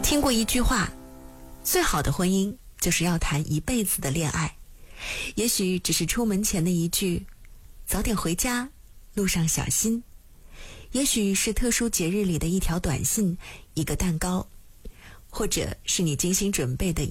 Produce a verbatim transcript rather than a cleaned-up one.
听过一句话，最好的婚姻就是要谈一辈子的恋爱。也许只是出门前的一句早点回家，路上小心，也许是特殊节日里的一条短信，一个蛋糕，或者是你精心准备的